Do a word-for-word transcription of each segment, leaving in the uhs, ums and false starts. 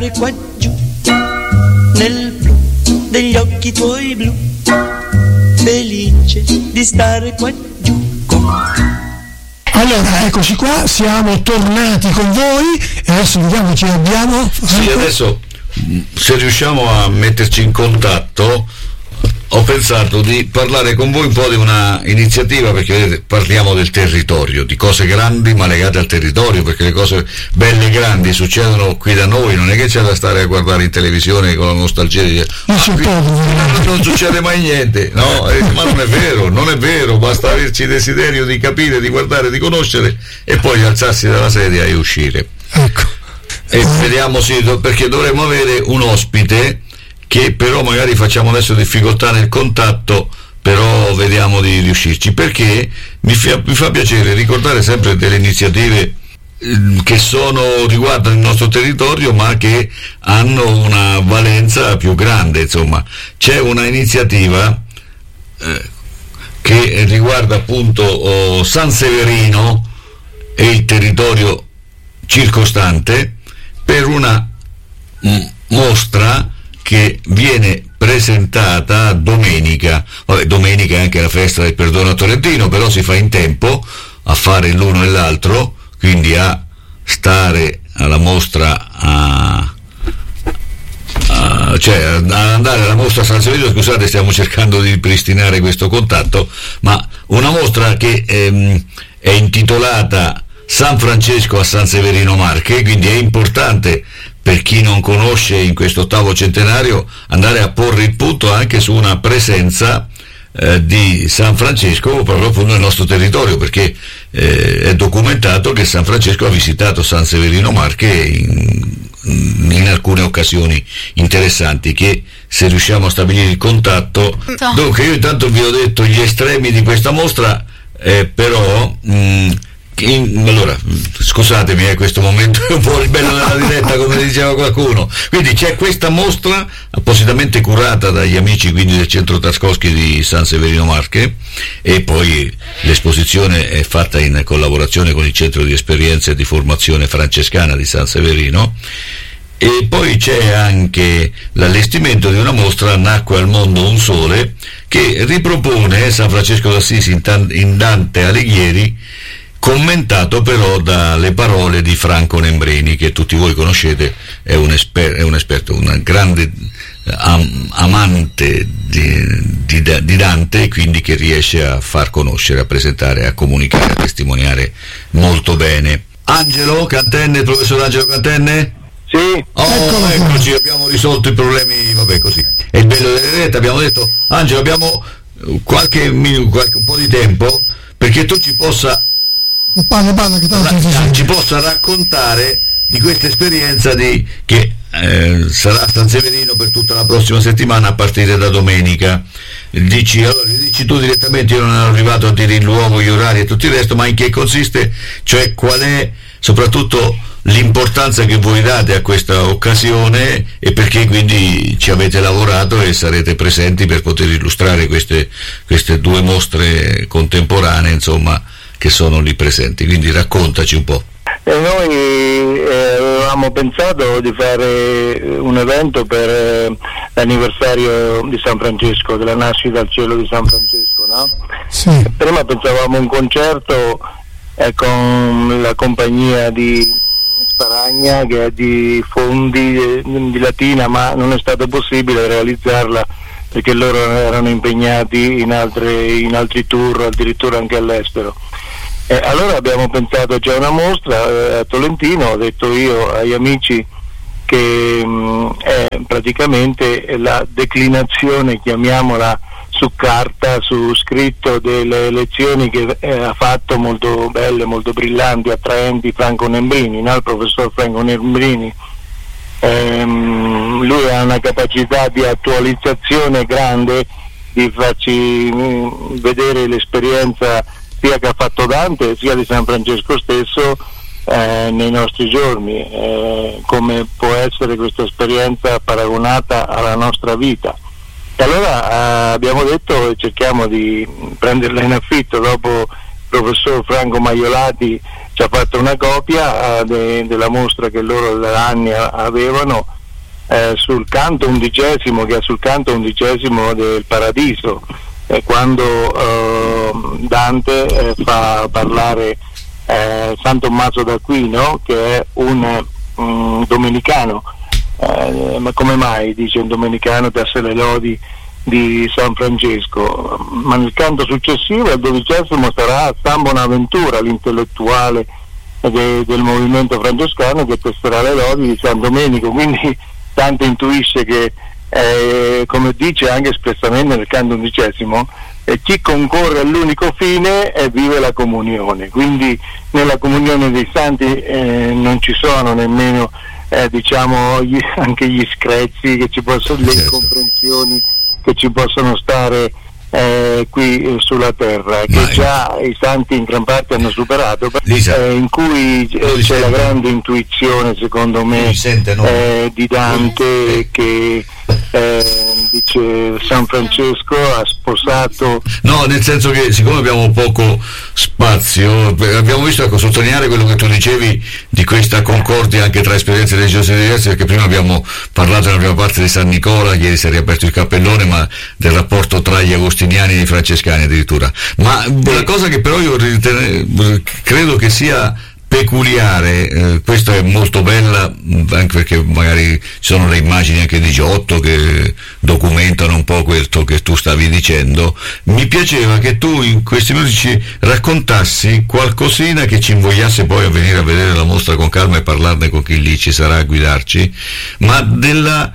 Qua giù, nel blu degli occhi tuoi blu, felice di stare qua giù con te. Allora, eccoci qua, siamo tornati con voi e adesso vediamo chi abbiamo. Sì, adesso se riusciamo a metterci in contatto, ho pensato di parlare con voi un po' di una iniziativa, perché vedete, parliamo del territorio, di cose grandi ma legate al territorio, perché le cose belle e grandi succedono qui da noi, non è che c'è da stare a guardare in televisione con la nostalgia di dire ah, qui, non succede mai niente, no, eh, ma non è vero, non è vero, basta averci desiderio di capire, di guardare, di conoscere e poi alzarsi dalla sedia e uscire. Ecco. E vediamo, sì, perché dovremmo avere un ospite che però magari facciamo adesso difficoltà nel contatto, però vediamo di riuscirci, perché mi fa, mi fa piacere ricordare sempre delle iniziative eh, che sono, riguardano il nostro territorio ma che hanno una valenza più grande. Insomma, c'è una iniziativa eh, che riguarda appunto oh, San Severino e il territorio circostante, per una m- mostra che viene presentata domenica. Vabbè, domenica è anche la festa del perdono a Tolentino, però si fa in tempo a fare l'uno e l'altro, quindi a stare alla mostra a, a cioè ad andare alla mostra a San Severino. Scusate, stiamo cercando di ripristinare questo contatto, ma una mostra che ehm, è intitolata San Francesco a San Severino Marche, quindi è importante per chi non conosce in questo ottavo centenario andare a porre il punto anche su una presenza eh, di San Francesco proprio nel nostro territorio, perché eh, è documentato che San Francesco ha visitato San Severino Marche in, in alcune occasioni interessanti, che se riusciamo a stabilire il contatto. Dunque io intanto vi ho detto gli estremi di questa mostra, eh, però mh, In, allora, scusatemi, eh, questo momento è un po' il bello della diretta, come diceva qualcuno. Quindi c'è questa mostra appositamente curata dagli amici quindi del Centro Tascoschi di San Severino Marche, e poi l'esposizione è fatta in collaborazione con il Centro di Esperienza e di Formazione Francescana di San Severino. E poi c'è anche l'allestimento di una mostra, Nacque al mondo un sole, che ripropone San Francesco d'Assisi in, tan- in Dante Alighieri, commentato però dalle parole di Franco Nembrini, che tutti voi conoscete, è un, esper- è un esperto, un grande am- amante di, di, di Dante, quindi che riesce a far conoscere, a presentare, a comunicare, a testimoniare molto bene. Angelo Cantenne, il professor Angelo Cantenne? Sì. Oh, eccoci, abbiamo risolto i problemi, vabbè, così. È il bello delle dirette, abbiamo detto, Angelo, abbiamo qualche, qualche un po' di tempo perché tu ci possa Parla, parla, che tanto Ra- ci possa raccontare di questa esperienza di, che eh, sarà a San Severino per tutta la prossima settimana a partire da domenica. Dici, allora, dici tu direttamente, io non ero arrivato a dire il luogo, gli orari e tutto il resto, ma in che consiste, cioè qual è soprattutto l'importanza che voi date a questa occasione e perché quindi ci avete lavorato e sarete presenti per poter illustrare queste, queste due mostre contemporanee, insomma, che sono lì presenti. Quindi raccontaci un po'. E noi eh, avevamo pensato di fare un evento per eh, l'anniversario di San Francesco, della nascita al cielo di San Francesco, no? Sì. Prima pensavamo a un concerto eh, con la compagnia di Sparagna, che è di Fondi eh, di Latina, ma non è stato possibile realizzarla perché loro erano impegnati in, altre, in altri tour, addirittura anche all'estero. Eh, allora abbiamo pensato, c'è una mostra eh, a Tolentino, ho detto io agli amici che mh, è praticamente la declinazione, chiamiamola, su carta, su scritto, delle lezioni che eh, ha fatto molto belle, molto brillanti, attraenti Franco Nembrini, no? Il professor Franco Nembrini. Ehm, lui ha una capacità di attualizzazione grande, di farci mh, vedere l'esperienza sia che ha fatto Dante sia di San Francesco stesso eh, nei nostri giorni, eh, come può essere questa esperienza paragonata alla nostra vita. E allora eh, abbiamo detto cerchiamo di prenderla in affitto. Dopo il professor Franco Maiolati ci ci ha fatto una copia eh, de, della mostra che loro da anni avevano eh, sul canto undicesimo, che è sul canto undicesimo del Paradiso, eh, quando eh, Dante eh, fa parlare eh, San Tommaso d'Aquino, che è un um, domenicano. Eh, ma come mai, dice un domenicano, tesse le lodi di San Francesco? Ma nel canto successivo, al dodicesimo, sarà San Bonaventura, l'intellettuale de, del movimento francescano, che tesserà le lodi di San Domenico. Quindi Dante intuisce che, eh, come dice anche espressamente nel canto undicesimo, eh, chi concorre all'unico fine e vive la comunione. Quindi nella comunione dei santi eh, non ci sono nemmeno eh, diciamo gli, anche gli screzi che ci possono, le incomprensioni che ci possono stare eh, qui eh, sulla terra, che Vai. già i santi in gran parte hanno superato, Lisa, eh, in cui eh, c'è sente? la grande intuizione, secondo me, Mi sente, no? eh, di Dante, che eh, dice San Francesco ha sposato. No, nel senso che siccome abbiamo poco spazio, abbiamo visto, ecco, sottolineare quello che tu dicevi di questa concordia anche tra esperienze religiose diverse, perché prima abbiamo parlato nella prima parte di San Nicola, ieri si è riaperto il cappellone, ma del rapporto tra gli agostiniani e i francescani addirittura. Ma la cosa che però io ritene, credo che sia peculiare, eh, questa è molto bella, anche perché magari ci sono le immagini anche di Giotto che documentano un po' questo che tu stavi dicendo. Mi piaceva che tu in questi minuti ci raccontassi qualcosina che ci invogliasse poi a venire a vedere la mostra con calma e parlarne con chi lì ci sarà a guidarci, ma della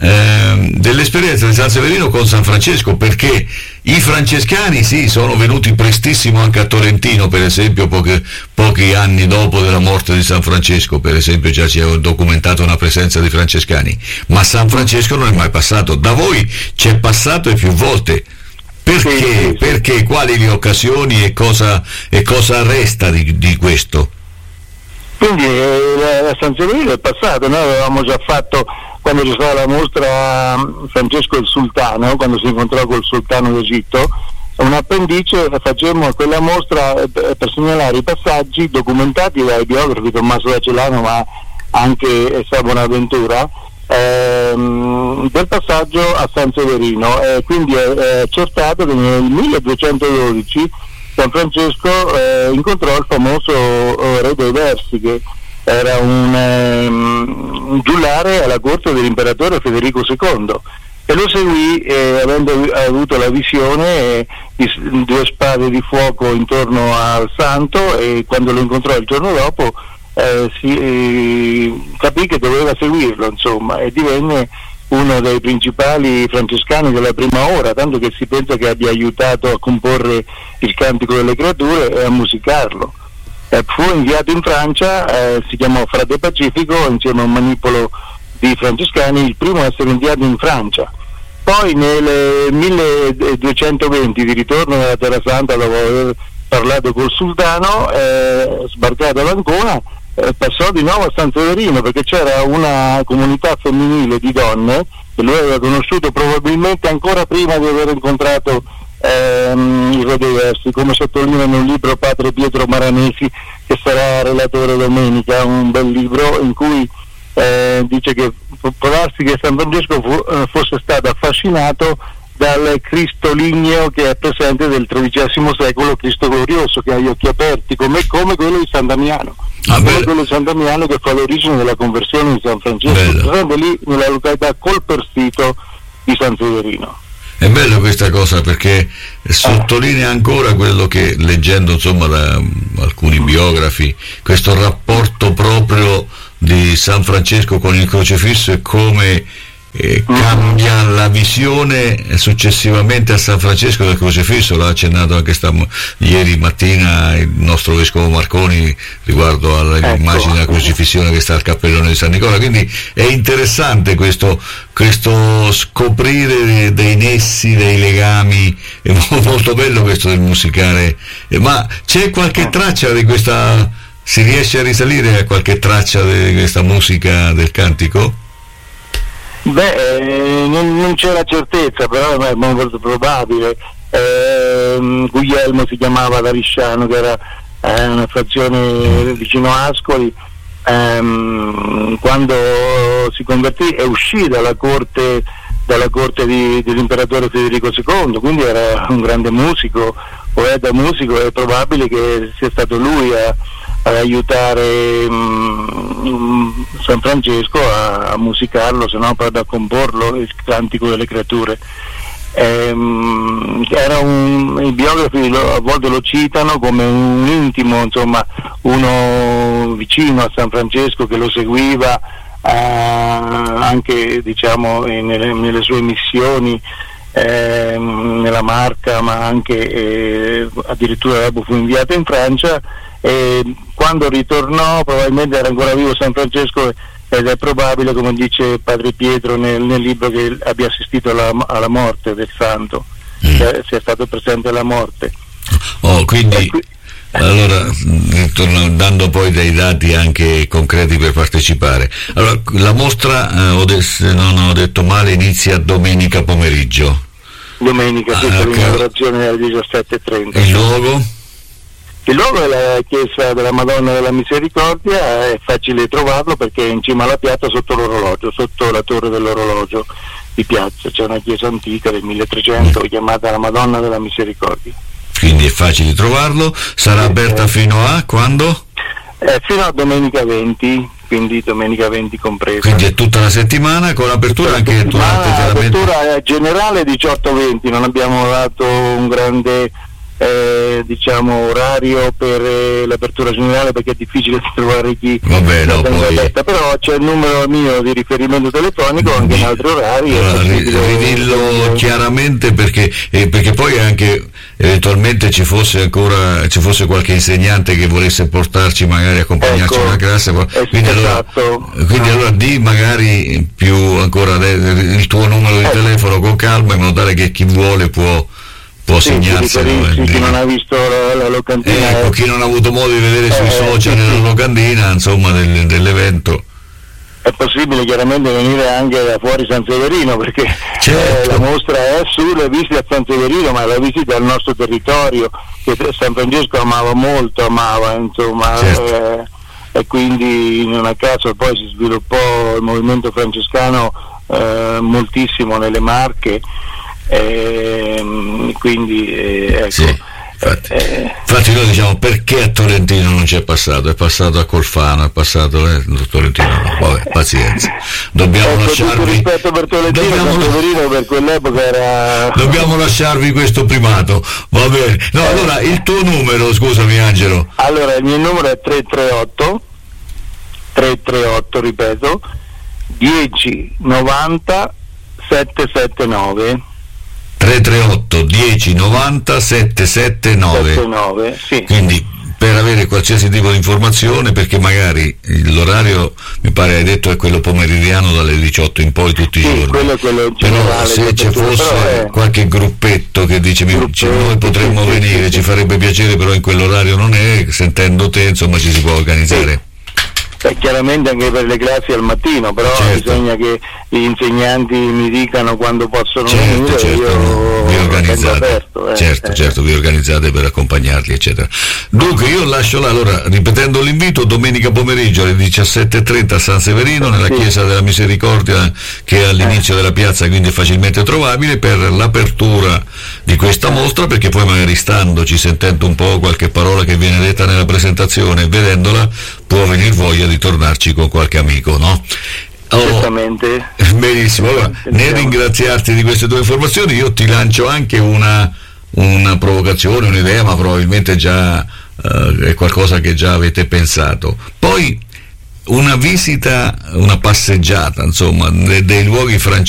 Eh, dell'esperienza di San Severino con San Francesco, perché i francescani sì sono venuti prestissimo anche a Tolentino, per esempio, pochi, pochi anni dopo della morte di San Francesco, per esempio già si è documentato una presenza di francescani, ma San Francesco non è mai passato. Da voi c'è passato e più volte. Perché? Sì, sì, sì. Perché? Quali le occasioni e cosa, e cosa resta di, di questo? Quindi eh, a San Severino è passato, noi avevamo già fatto, quando c'è stata la mostra Francesco il Sultano, quando si incontrò col Sultano d'Egitto, un appendice facemmo a quella mostra eh, per segnalare i passaggi documentati dai biografi Tommaso da Celano, ma anche San Bonaventura, ehm, del passaggio a San Severino. Eh, quindi è, è accertato che nel milleduecentododici San Francesco eh, incontrò il famoso eh, re dei versi, che era un, um, un giullare alla corte dell'imperatore Federico secondo, e lo seguì eh, avendo avuto la visione eh, di due spade di fuoco intorno al santo, e quando lo incontrò il giorno dopo eh, si eh, capì che doveva seguirlo, insomma, e divenne uno dei principali francescani della prima ora, tanto che si pensa che abbia aiutato a comporre il Cantico delle Creature e a musicarlo. Eh, fu inviato in Francia, eh, si chiamò Frate Pacifico, insieme a un manipolo di francescani, il primo a essere inviato in Francia. Poi nel milleduecentoventi, di ritorno nella Terra Santa, dopo aver parlato col sultano, eh, sbarcato ad Ancona, eh, passò di nuovo a San Severino, perché c'era una comunità femminile di donne che lui aveva conosciuto probabilmente ancora prima di aver incontrato ehm, il re dei versi, come sottolinea in un libro padre Pietro Maranesi, che sarà relatore domenica, un bel libro in cui eh, dice che può darsi che San Francesco fu, eh, fosse stato affascinato dal Cristo ligneo che è presente del tredicesimo secolo, Cristo glorioso, che ha gli occhi aperti, come, come quello di San Damiano, ah, come quello di San Damiano che fa l'origine della conversione di San Francesco, presente lì nella località Colpersito di San Severino. È bello questa cosa, perché sottolinea ancora quello che, leggendo insomma da alcuni biografi, questo rapporto proprio di San Francesco con il crocifisso e come eh, cambia la visione successivamente a San Francesco del crocifisso. L'ha accennato anche sta, ieri mattina il nostro vescovo Marconi riguardo all'immagine della crocifissione che sta al cappellone di San Nicola. Quindi è interessante questo, questo scoprire dei nessi, dei legami. È molto bello questo del musicare. Ma c'è qualche traccia di questa, si riesce a risalire a qualche traccia di questa musica del cantico? Beh, eh, non, non c'è la certezza, però è molto probabile. Eh, Guglielmo si chiamava Davisciano, che era è una frazione vicino Ascoli. Ehm, quando si convertì e uscì dalla corte dalla corte di, dell'imperatore Federico secondo, quindi era un grande musico, poeta musico, è probabile che sia stato lui a, ad aiutare um, San Francesco a, a musicarlo, se no proprio a comporlo, il Cantico delle Creature. Ehm, era un, i biografi lo, a volte lo citano come un intimo, insomma, uno vicino a San Francesco che lo seguiva eh, anche, diciamo, nelle, nelle sue missioni eh, nella Marca, ma anche eh, addirittura dopo fu inviato in Francia, e quando ritornò probabilmente era ancora vivo San Francesco, ed è probabile, come dice Padre Pietro nel, nel libro, che abbia assistito alla, alla morte del santo, mm. che sia stato presente alla morte. Oh, quindi qui... allora, dando poi dei dati anche concreti per partecipare. Allora, la mostra, eh, ho de- se non ho detto male, inizia domenica pomeriggio. Domenica, sì, ah, per l'inaugurazione alle diciassette e trenta. Il luogo? Il luogo è la chiesa della Madonna della Misericordia, è facile trovarlo perché è in cima alla piazza sotto l'orologio, sotto la torre dell'orologio di piazza, c'è una chiesa antica del milletrecento mm. chiamata la Madonna della Misericordia. Quindi è facile trovarlo, sarà aperta fino a quando? Eh, fino a domenica venti, quindi domenica venti compresa. Quindi è tutta la settimana, con l'apertura anche durante chiaramente... L'apertura è generale diciotto venti, non abbiamo dato un grande... Eh, diciamo orario per eh, l'apertura generale perché è difficile trovare chi Vabbè, no, poi... aperta, però c'è il numero mio di riferimento telefonico anche in altri orari. Allora, ridillo eh, chiaramente perché, eh, perché poi anche eventualmente ci fosse ancora ci fosse qualche insegnante che volesse portarci, magari accompagnarci ecco, alla classe, quindi, esatto. allora, quindi allora di magari più ancora il tuo numero di eh. telefono con calma, in modo tale che chi vuole può può sì, segnarselo. Sì, chi non ha visto la, la locandina, eh, ecco, chi non ha avuto modo di vedere sui eh, social sì, la sì. locandina, insomma, del, dell'evento, è possibile chiaramente venire anche da fuori San Severino, perché certo. eh, la mostra è sulle visite a San Severino, ma la visita al nostro territorio che San Francesco amava molto, amava insomma, certo. eh, e quindi non a caso poi si sviluppò il movimento francescano eh, moltissimo nelle Marche. Eh, quindi eh, ecco, sì, infatti. Eh, infatti noi diciamo perché a Tolentino non c'è passato, è passato a Colfano, è passato eh, a Tolentino, no, vabbè, pazienza, dobbiamo ecco, lasciarvi tutto rispetto per Tolentino, dobbiamo, San per quell'epoca era dobbiamo lasciarvi questo primato, va bene. No, allora il tuo numero, scusami Angelo. Allora il mio numero è tre tre otto tre tre otto, ripeto, dieci novanta sette sette nove tre tre otto dieci novanta sette sette nove. Sì. Quindi per avere qualsiasi tipo di informazione, perché magari l'orario mi pare hai detto è quello pomeridiano dalle diciotto in poi tutti sì, i giorni, quello, quello però se ci fosse qualche gruppetto che dice gruppetto, noi potremmo sì, venire, sì, ci farebbe piacere, però in quell'orario non è, sentendo te insomma ci si può organizzare. Sì. Eh, chiaramente anche per le classi al mattino, però certo. bisogna che gli insegnanti mi dicano quando possono certo, venire, certo, io vi organizzate, aperto, eh, certo, eh. certo, vi organizzate per accompagnarli, eccetera. Dunque io lascio là, allora, ripetendo l'invito, domenica pomeriggio alle diciassette e trenta a San Severino, nella sì. chiesa della Misericordia, che è all'inizio eh. della piazza, quindi è facilmente trovabile, per l'apertura di questa mostra, perché poi magari standoci, sentendo un po' qualche parola che viene detta nella presentazione e vedendola, può venire voglia di tornarci con qualche amico, no? Oh, certamente. Benissimo, allora, nel ringraziarti di queste tue informazioni io ti lancio anche una, una provocazione, un'idea, ma probabilmente già uh, è qualcosa che già avete pensato. Poi una visita, una passeggiata, insomma, dei, dei luoghi francesi